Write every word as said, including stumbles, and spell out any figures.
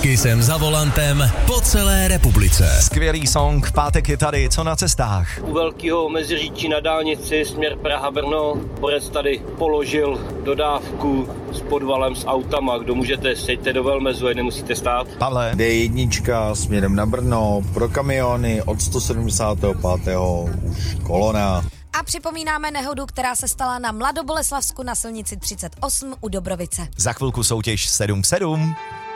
Kissem za volantem po celé republice. Skvělý song, pátek je tady, co na cestách? U velkého Meziříčí na dálnici směr Praha-Brno borec tady položil dodávku s podvalem s autama. Kdo můžete, sejďte do Velmezu, nemusíte stát. Pavle. dé jedna směrem na Brno, pro kamiony od sto sedmdesát pět už kolona. A připomínáme nehodu, která se stala na Mladoboleslavsku na silnici třicet osm u Dobrovice. Za chvilku soutěž sedm sedm.